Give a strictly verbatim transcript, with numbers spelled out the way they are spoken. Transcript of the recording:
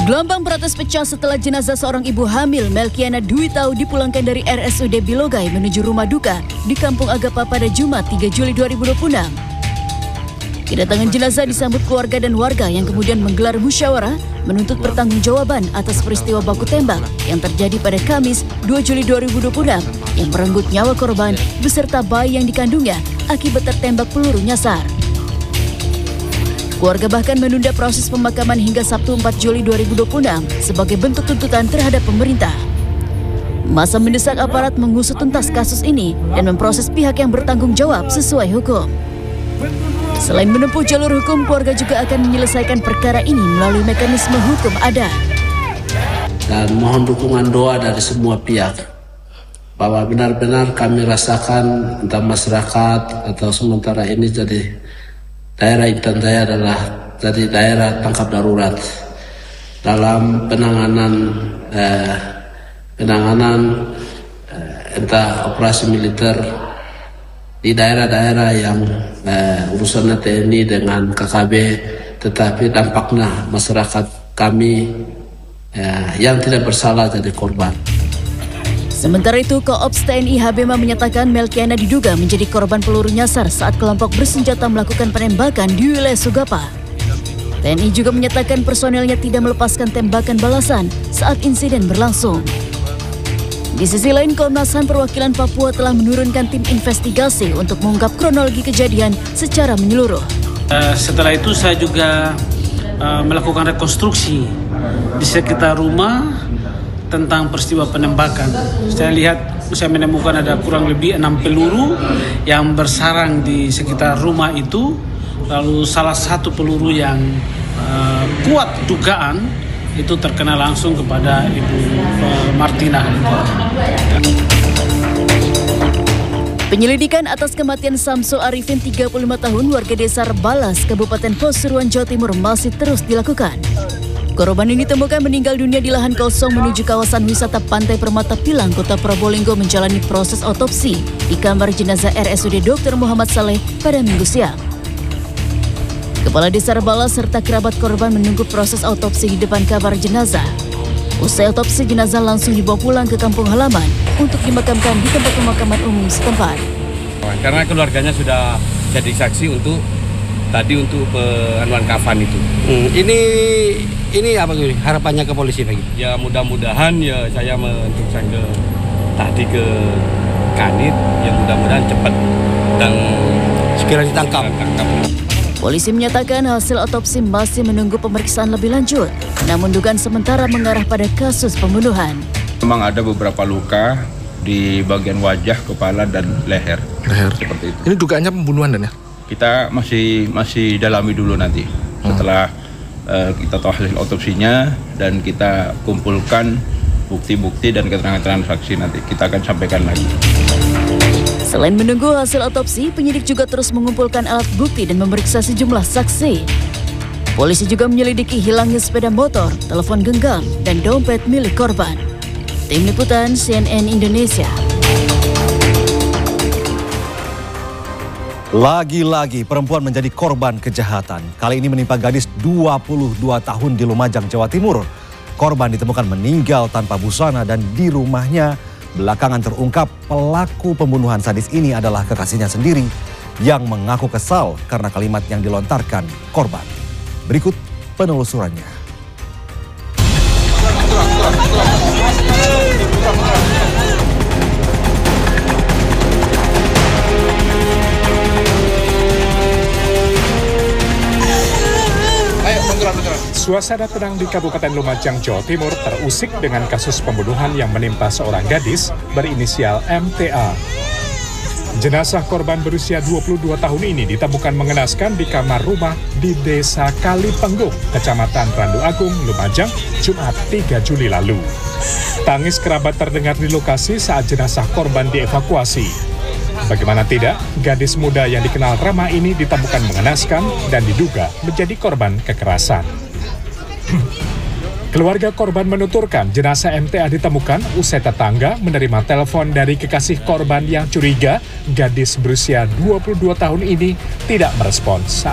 Gelombang protes pecah setelah jenazah seorang ibu hamil, Melkiana Dwi Tau, dipulangkan dari R S U D Bilogai menuju rumah duka di Kampung Agapa pada Jumat tiga Juli dua ribu dua puluh enam. Kedatangan jenazah disambut keluarga dan warga yang kemudian menggelar musyawarah menuntut pertanggungjawaban atas peristiwa baku tembak yang terjadi pada Kamis dua Juli dua ribu dua puluh enam yang merenggut nyawa korban beserta bayi yang dikandungnya akibat tertembak peluru nyasar. Keluarga bahkan menunda proses pemakaman hingga Sabtu empat Juli dua ribu dua puluh enam sebagai bentuk tuntutan terhadap pemerintah. Masa mendesak aparat mengusut tuntas kasus ini dan memproses pihak yang bertanggung jawab sesuai hukum. Selain menempuh jalur hukum, keluarga juga akan menyelesaikan perkara ini melalui mekanisme hukum adat. Dan mohon dukungan doa dari semua pihak bahwa benar-benar kami rasakan entah masyarakat atau sementara ini jadi daerah Intan Jaya adalah jadi daerah tangkap darurat dalam penanganan eh, penanganan eh, entah operasi militer di daerah-daerah yang eh, urusannya T N I dengan K K B, tetapi dampaknya masyarakat kami eh, yang tidak bersalah jadi korban. Sementara itu, Koops T N I Habema menyatakan Melkiana diduga menjadi korban peluru nyasar saat kelompok bersenjata melakukan penembakan di wilayah Sugapa. T N I juga menyatakan personelnya tidak melepaskan tembakan balasan saat insiden berlangsung. Di sisi lain, Komnas H A M perwakilan Papua telah menurunkan tim investigasi untuk mengungkap kronologi kejadian secara menyeluruh. Uh, setelah itu saya juga uh, melakukan rekonstruksi di sekitar rumah tentang peristiwa penembakan. Saya lihat, saya menemukan ada kurang lebih enam peluru yang bersarang di sekitar rumah itu. Lalu salah satu peluru yang uh, kuat dugaan itu terkena langsung kepada Ibu uh, Martina. Penyelidikan atas kematian Samsul Arifin, tiga puluh lima tahun, warga desa Rebalas, Kabupaten Pasuruan, Jawa Timur masih terus dilakukan. Korban ini ditemukan meninggal dunia di lahan kosong menuju kawasan wisata Pantai Permata Pilang, Kota Probolinggo menjalani proses otopsi di kamar jenazah R S U D Dokter Muhammad Saleh pada Minggu siang. Kepala Desa Rebalas serta kerabat korban menunggu proses otopsi di depan kamar jenazah. Usai otopsi, jenazah langsung dibawa pulang ke kampung halaman untuk dimakamkan di tempat pemakaman umum setempat. Karena keluarganya sudah jadi saksi untuk tadi untuk penuan kafan itu. Hmm, ini ini apa tuh harapannya ke polisi lagi? Ya mudah-mudahan ya saya menunjukkan ke tadi ke Kanit, ya mudah-mudahan cepat dan segera ditangkap. Polisi menyatakan hasil otopsi masih menunggu pemeriksaan lebih lanjut, namun dugaan sementara mengarah pada kasus pembunuhan. Memang ada beberapa luka di bagian wajah, kepala, dan leher. Leher. Seperti itu. Ini dugaannya pembunuhan dan ya? Kita masih masih dalami dulu nanti. Setelah hmm. uh, kita tahu hasil otopsinya dan kita kumpulkan bukti-bukti dan keterangan-keterangan saksi, nanti kita akan sampaikan lagi. Selain menunggu hasil otopsi, penyidik juga terus mengumpulkan alat bukti dan memeriksa sejumlah saksi. Polisi juga menyelidiki hilangnya sepeda motor, telepon genggam, dan dompet milik korban. Tim Liputan C N N Indonesia. Lagi-lagi perempuan menjadi korban kejahatan. Kali ini menimpa gadis dua puluh dua tahun di Lumajang, Jawa Timur. Korban ditemukan meninggal tanpa busana dan di rumahnya. Belakangan terungkap pelaku pembunuhan sadis ini adalah kekasihnya sendiri yang mengaku kesal karena kalimat yang dilontarkan korban. Berikut penelusurannya. Suasana tenang di Kabupaten Lumajang, Jawa Timur terusik dengan kasus pembunuhan yang menimpa seorang gadis berinisial M T A. Jenazah korban berusia dua puluh dua tahun ini ditemukan mengenaskan di kamar rumah di Desa Kalipenggung, Kecamatan Randu Agung, Lumajang, Jumat tiga Juli lalu. Tangis kerabat terdengar di lokasi saat jenazah korban dievakuasi. Bagaimana tidak, gadis muda yang dikenal ramah ini ditemukan mengenaskan dan diduga menjadi korban kekerasan. Keluarga korban menuturkan jenazah M T A ditemukan usai tetangga menerima telepon dari kekasih korban yang curiga gadis berusia dua puluh dua tahun ini tidak merespons